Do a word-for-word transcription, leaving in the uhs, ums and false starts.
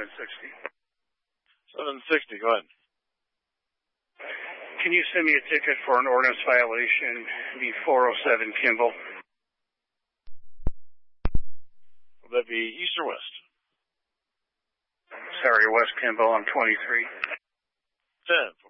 seven sixty. seven sixty, go ahead. Can you send me a ticket for an ordinance violation, the four oh seven Kimball? Will that be east or west? Sorry, West Kimball, I'm twenty-three. ten.